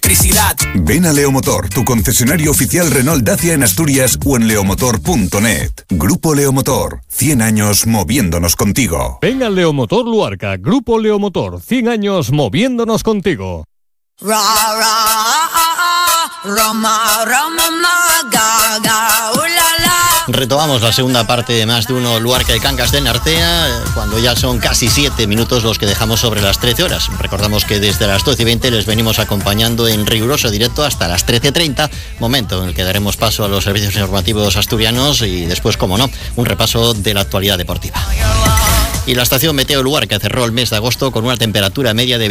electricidad. Ven a Leomotor, tu concesionario oficial Renault Dacia en Asturias o en leomotor.net. Grupo Leomotor, 100 años moviéndonos contigo. Ven a Leomotor Luarca, Grupo Leomotor, 100 años moviéndonos contigo. Retomamos la segunda parte de Más de Uno Luarca de Cangas de Narcea, cuando ya son casi 7 minutos los que dejamos sobre las 13 horas. Recordamos que desde las 12:20 les venimos acompañando en riguroso directo hasta las 13:30, momento en el que daremos paso a los servicios informativos asturianos y después, como no, un repaso de la actualidad deportiva. Y la estación Meteo Luarca cerró el mes de agosto con una temperatura media de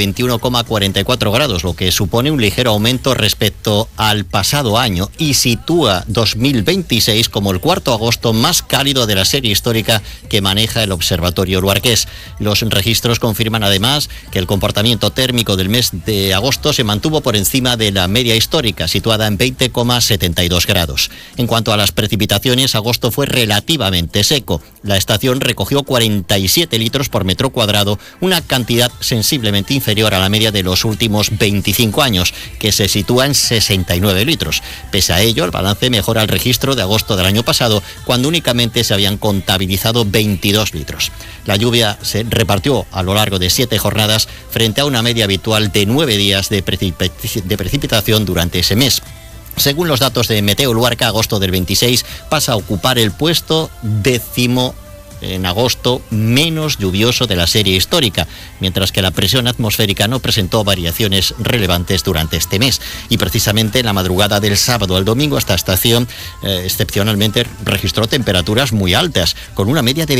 21,44 grados, lo que supone un ligero aumento respecto al pasado año y sitúa 2026 como el cuarto agosto más cálido de la serie histórica que maneja el Observatorio Luarqués. Los registros confirman además que el comportamiento térmico del mes de agosto se mantuvo por encima de la media histórica, situada en 20,72 grados. En cuanto a las precipitaciones, agosto fue relativamente seco. La estación recogió 47 litros por metro cuadrado, una cantidad sensiblemente inferior a la media de los últimos 25 años, que se sitúa en 69 litros. Pese a ello, el balance mejora el registro de agosto del año pasado, cuando únicamente se habían contabilizado 22 litros. La lluvia se repartió a lo largo de 7 jornadas, frente a una media habitual de 9 días de precipitación durante ese mes. Según los datos de Meteo Luarca, agosto del 26 pasa a ocupar el puesto 10º en agosto menos lluvioso de la serie histórica, mientras que la presión atmosférica no presentó variaciones relevantes durante este mes. Y precisamente en la madrugada del sábado al domingo esta estación excepcionalmente registró temperaturas muy altas, con una media de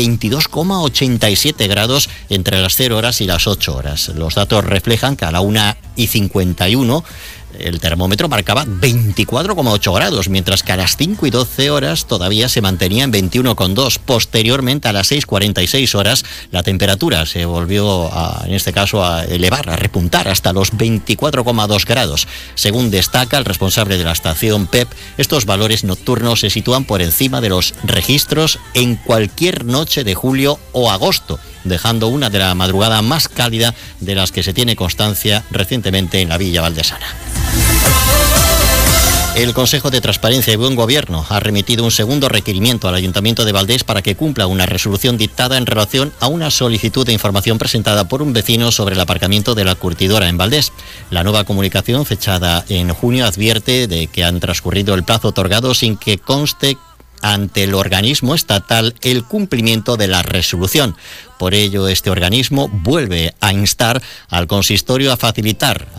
22,87 grados entre las 0 horas y las 8 horas. Los datos reflejan que a la 1:51 el termómetro marcaba 24,8 grados, mientras que a las 5:12 horas todavía se mantenía en 21,2. Posteriormente, a las 6:46 horas, la temperatura se volvió, en este caso, a elevar, a repuntar hasta los 24,2 grados. Según destaca el responsable de la estación PEP, estos valores nocturnos se sitúan por encima de los registros en cualquier noche de julio o agosto, dejando una de la madrugada más cálida de las que se tiene constancia recientemente en la Villa Valdesana. El Consejo de Transparencia y Buen Gobierno ha remitido un segundo requerimiento al Ayuntamiento de Valdés para que cumpla una resolución dictada en relación a una solicitud de información presentada por un vecino sobre el aparcamiento de la curtidora en Valdés. La nueva comunicación, fechada en junio, advierte de que han transcurrido el plazo otorgado sin que conste ante el organismo estatal el cumplimiento de la resolución. Por ello, este organismo vuelve a instar al consistorio a facilitar